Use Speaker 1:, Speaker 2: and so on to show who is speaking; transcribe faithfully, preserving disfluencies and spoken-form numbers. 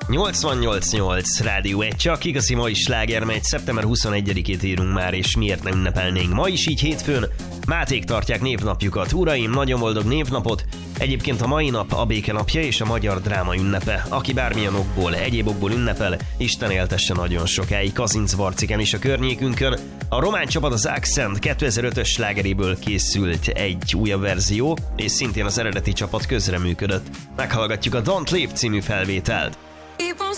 Speaker 1: nyolcvannyolc nyolc Rádió egy, csak igazi mai sláger megy, szeptember huszonegyedikét írunk már, és miért nem ünnepelnénk ma is így hétfőn. Máték tartják névnapjukat. Uraim, nagyon boldog névnapot! Egyébként a mai nap a béke napja és a magyar dráma ünnepe. Aki bármilyen okból, egyéb okból ünnepel, Isten éltesse nagyon sokáig. Kazincbarciken is a környékünkön. A román csapat az Accent kétezer-ötös slágeréből készült egy újabb verzió, és szintén az eredeti csapat közreműködött. Meghallgatjuk a Don't Leave című felvételt.
Speaker 2: Keep on